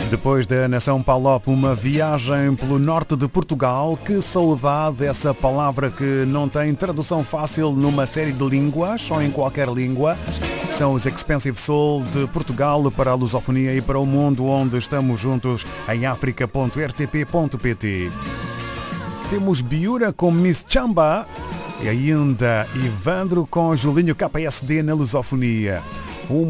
Depois da Nação Palop, uma viagem pelo norte de Portugal. Que saudade, essa palavra que não tem tradução fácil numa série de línguas ou em qualquer língua. São os Expensive Soul de Portugal para a lusofonia e para o mundo, onde estamos juntos em africa.rtp.pt. Temos Biura com Miss Chamba e ainda Ivandro com Julinho KSD na lusofonia.